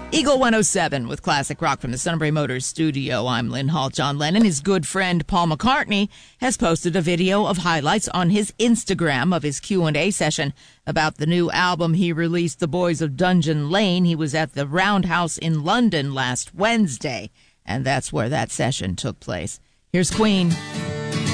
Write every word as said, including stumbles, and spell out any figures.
Eagle one oh seven with classic rock from the Sunbury Motors studio. I'm Lynn Hall. John Lennon, his good friend Paul McCartney, has posted a video of highlights on his Instagram of his Q and A session about the new album he released, The Boys of Dungeon Lane. He was at the Roundhouse in London last Wednesday, and that's where that session took place. Here's Queen.